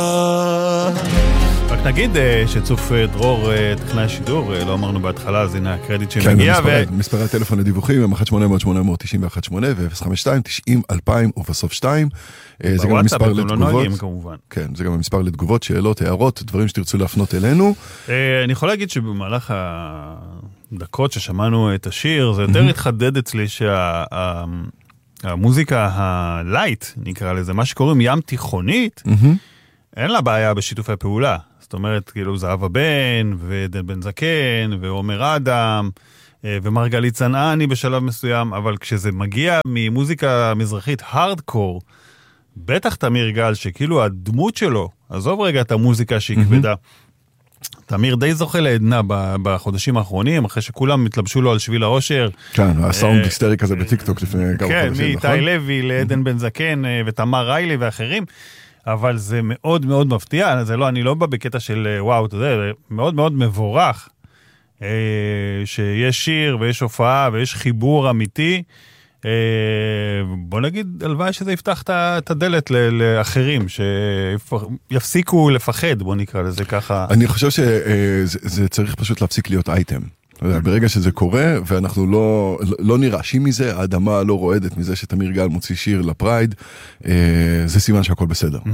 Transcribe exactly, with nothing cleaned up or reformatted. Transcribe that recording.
רק נגיד שצוף דרור טכנאי שידור, לא אמרנו בהתחלה, אז הנה הקרדיט שמגיע. כן, מספרי הטלפון לדיווחים הם אחת שמונה אפס אפס שמונה תשע אחת שמונה ו-אפס חמש שתיים תשעים אלפיים ובסוף שתיים. זה גם המספר לתגובות. כן, זה גם המספר לתגובות, שאלות, הערות, דברים שתרצו להפנות אלינו. אני יכול להגיד שבמהלך הדקות ששמענו את השיר, זה יותר התחדד אצלי שהמוזיקה הלייט, נקרא לזה, מה שקוראים ים תיכונית, אין לה בעיה בשיתופי פעולה. זאת אומרת, כאילו, זהבה בן, ודן בן זקן, ועומר אדם, ומרגלית צנעני בשלב מסוים, אבל כשזה מגיע ממוזיקה מזרחית הארדקור, בטח תמיר גל, שכאילו הדמות שלו, עזוב רגע את המוזיקה שהיא כבדה, תמיר די זוכה לעדנה בחודשים האחרונים, אחרי שכולם התלבשו לו על שביל האושר. כן, הסאונד היסטרי כזה בטיקטוק לפני כמה חודשים, כן, מאיתי לוי לעדן בן זקן, ותמר ריילי ואחרים, אבל זה מאוד מאוד מפתיע, זה לא, אני לא בא בקטע של וואו, אתה יודע, זה מאוד מאוד מבורך, שיש שיר ויש הופעה ויש חיבור אמיתי, בוא נגיד, הלוואי שזה יפתח את הדלת לאחרים, שיפסיקו לפחד, בוא נקרא לזה ככה. אני חושב שזה צריך פשוט להפסיק להיות אייטם. ברגע שזה קורה, ואנחנו לא, לא נרעשים מזה, האדמה לא רועדת מזה שתמיר גל מוציא שיר לפרייד, זה סימן שהכל בסדר.